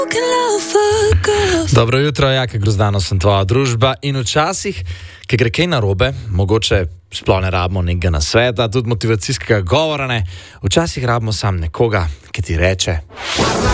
Dobro jutro, Jaka Grozdano sem tvoja družba in včasih, ki gre kaj narobe, mogoče sploh ne rabimo nekega nasveta, tudi motivacijskega govora ne, včasih rabimo sam nekoga, ki ti reče...